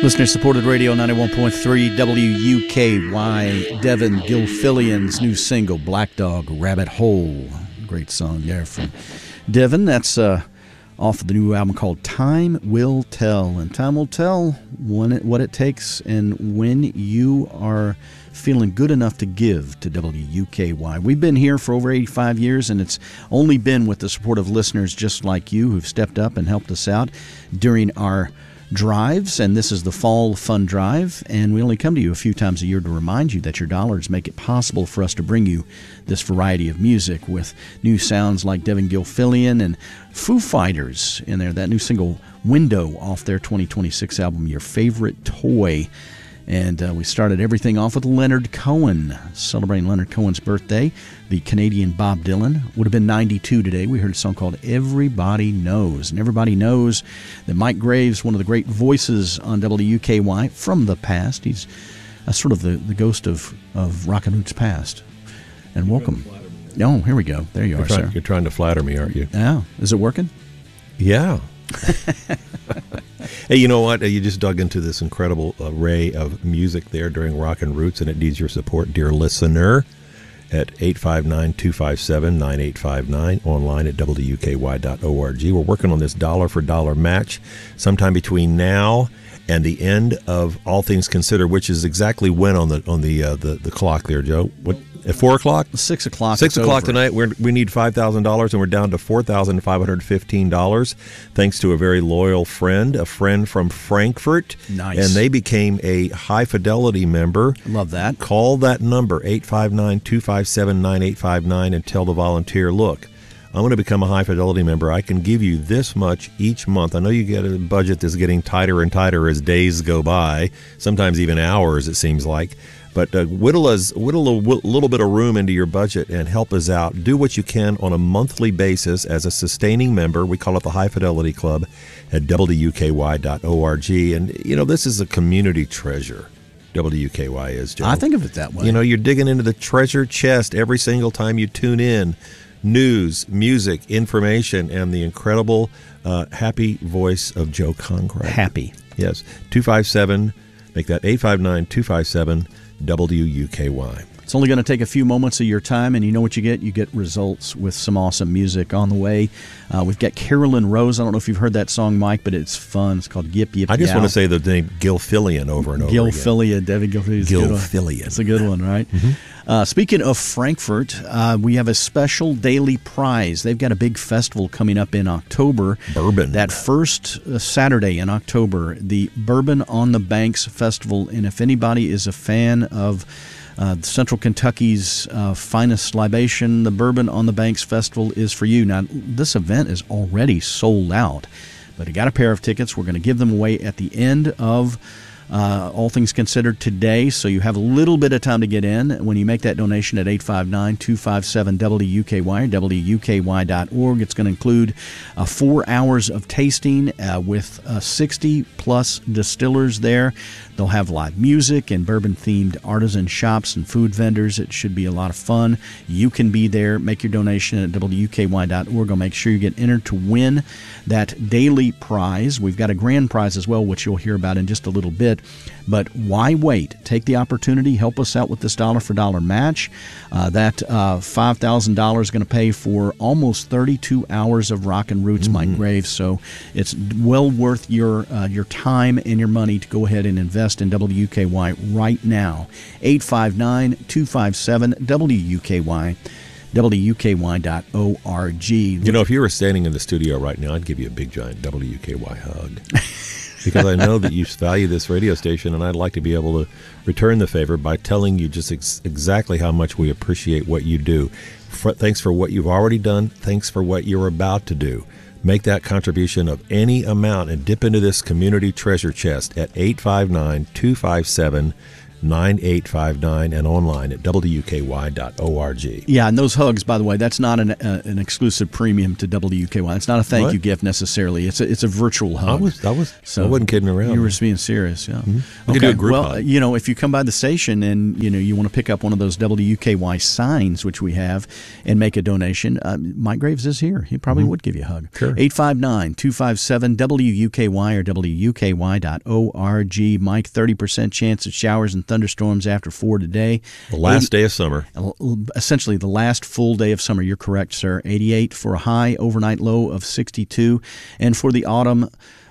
Listener-supported radio, 91.3 WUKY. Devin Gilfillian's new single, Black Dog, Rabbit Hole. Great song there from Devin. That's off of the new album called Time Will Tell. And time will tell what it takes and when you are feeling good enough to give to WUKY. We've been here for over 85 years, and it's only been with the support of listeners just like you who've stepped up and helped us out during our drives, and this is the Fall Fund Drive, and we only come to you a few times a year to remind you that your dollars make it possible for us to bring you this variety of music with new sounds like Devin Gilfillian and Foo Fighters in there, that new single Window off their 2026 album, Your Favorite Toy. And we started everything off with Leonard Cohen, celebrating Leonard Cohen's birthday. The Canadian Bob Dylan would have been 92 today. We heard a song called Everybody Knows. And everybody knows that Mike Graves, one of the great voices on WUKY from the past. He's sort of the ghost of Rockin' Roots past. And welcome. Oh, here we go. There you are, sir. You're trying to flatter me, aren't you? Yeah. Is it working? Yeah. Hey, you know what? You just dug into this incredible array of music there during Rockin' Roots, and it needs your support, dear listener, at 859-257-9859, online at WUKY.org. We're working on this dollar-for-dollar match sometime between now and the end of All Things Considered, which is exactly when on the clock there, Joe? What? At 4 o'clock? 6 o'clock. 6 o'clock tonight. We need $5,000, and we're down to $4,515, thanks to a very loyal friend, a friend from Frankfurt. Nice. And they became a High Fidelity member. Love that. Call that number, 859-257-9859, and tell the volunteer, look, I'm going to become a High Fidelity member. I can give you this much each month. I know you get a budget that's getting tighter and tighter as days go by, sometimes even hours, it seems like. But whittle a little bit of room into your budget and help us out. Do what you can on a monthly basis as a sustaining member. We call it the High Fidelity Club at WUKY.org. And, you know, this is a community treasure. WUKY is, Joe. I think of it that way. You know, you're digging into the treasure chest every single time you tune in. News, music, information, and the incredible happy voice of Joe Conkright. Happy. Yes. 257, make that 859-257 WUKY. It's only going to take a few moments of your time, and you know what you get? You get results with some awesome music on the way. We've got Carolyn Rose. I don't know if you've heard that song, Mike, but it's fun. It's called Yip Yip I just Yow. want to say the name Gilfillian over and over Gilfillian, Devin Gilfillian. Gilfillian. It's a good one, right? Mm-hmm. Speaking of Frankfurt, we have a special daily prize. They've got a big festival coming up in October. Bourbon. That first Saturday in October, the Bourbon on the Banks Festival. And if anybody is a fan of Central Kentucky's finest libation, the Bourbon on the Banks Festival is for you. Now, this event is already sold out, but I got a pair of tickets. We're going to give them away at the end of All Things Considered today, so you have a little bit of time to get in when you make that donation at 859-257-WUKY, WUKY.org. It's going to include 4 hours of tasting with 60-plus distillers there. They'll have live music and bourbon-themed artisan shops and food vendors. It should be a lot of fun. You can be there. Make your donation at WUKY.org. I'll make sure you get entered to win that daily prize. We've got a grand prize as well, which you'll hear about in just a little bit. But why wait? Take the opportunity. Help us out with this dollar-for-dollar match. That $5,000 is going to pay for almost 32 hours of Rockin' Roots, Mike Graves. So it's well worth your time and your money to go ahead and invest in WUKY right now. 859-257-WUKY. WUKY.org. You know, if you were standing in the studio right now, I'd give you a big, giant WUKY hug. Because I know that you value this radio station, and I'd like to be able to return the favor by telling you just exactly how much we appreciate what you do. Thanks for what you've already done. Thanks for what you're about to do. Make that contribution of any amount and dip into this community treasure chest at 859-257 9859 and online at wky.org. Yeah, and those hugs, by the way, that's not an exclusive premium to WKY. It's not a thank you gift necessarily. It's a virtual hug. I wasn't kidding around. You were being serious, yeah. Mm-hmm. We could do a group well, hug. If you come by the station and you want to pick up one of those WKY signs, which we have, and make a donation, Mike Graves is here. He probably would give you a hug. Sure. 859-257-WUKY or WUKY.org. Mike, 30% chance of showers and thunderstorms after 4 today. The last day of summer. Essentially the last full day of summer. You're correct, sir. 88 for a high, overnight low of 62. And for the autumn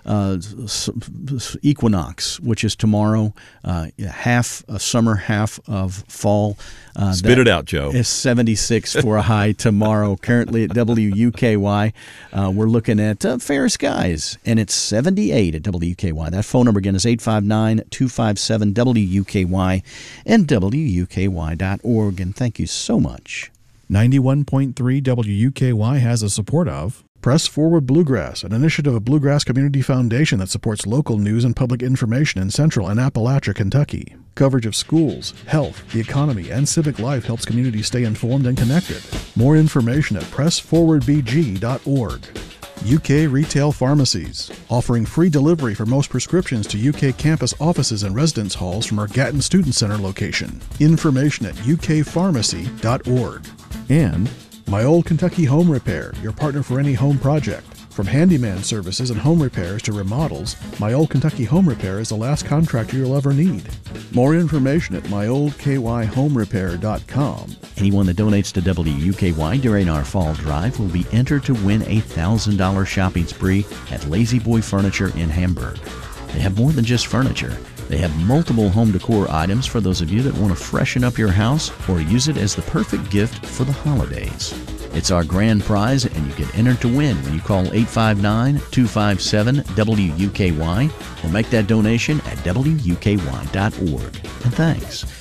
equinox, which is tomorrow, half of summer, half of fall. Spit it out, Joe. It's 76 for a high tomorrow. Currently at WUKY, we're looking at fair skies, and it's 78 at WUKY. That phone number again is 859-257-WUKY and WUKY.org. And thank you so much. 91.3 WUKY has the support of Press Forward Bluegrass, an initiative of Bluegrass Community Foundation that supports local news and public information in Central and Appalachia, Kentucky. Coverage of schools, health, the economy, and civic life helps communities stay informed and connected. More information at pressforwardbg.org. UK Retail Pharmacies, offering free delivery for most prescriptions to UK campus offices and residence halls from our Gatton Student Center location. Information at ukpharmacy.org. And My Old Kentucky Home Repair, your partner for any home project. From handyman services and home repairs to remodels, My Old Kentucky Home Repair is the last contractor you'll ever need. More information at myoldkyhomerepair.com. Anyone that donates to WUKY during our fall drive will be entered to win a $1,000 shopping spree at Lazy Boy Furniture in Hamburg. They have more than just furniture. They have multiple home decor items for those of you that want to freshen up your house or use it as the perfect gift for the holidays. It's our grand prize, and you get entered to win when you call 859-257-WUKY or make that donation at WUKY.org. And thanks.